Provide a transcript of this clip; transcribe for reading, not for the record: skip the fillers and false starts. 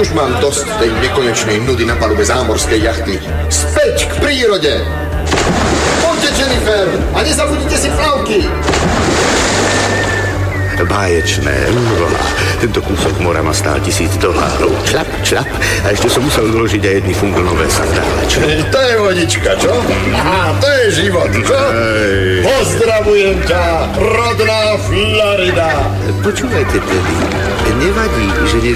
Už mám dosť tej nekonečnej nudy na palube zámorskej jachty. Späť k prírode! Poďte, Jennifer, a nezabudnite si plavky! Báječné, tento kúsok mora ma stál $1000. Člap, člap. A ešte som musel zložiť aj jedny funglnové sandále. To je vodička, čo? Aha, to je život, čo? Pozdravujem ťa, rodná Florida. Počúvajte, Teddy, nevadí, že